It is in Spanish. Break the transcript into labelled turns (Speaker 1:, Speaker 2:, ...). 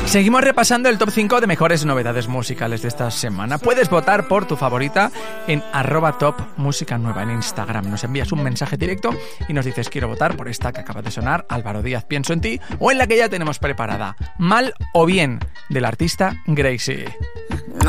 Speaker 1: Seguimos repasando el top 5 de mejores novedades musicales de esta semana. Puedes votar por tu favorita en @topmusicanueva en Instagram. Nos envías un mensaje directo y nos dices: quiero votar por esta que acaba de sonar, Álvaro Díaz, Pienso en ti, o en la que ya tenemos preparada, Mal o Bien, del artista Gracie.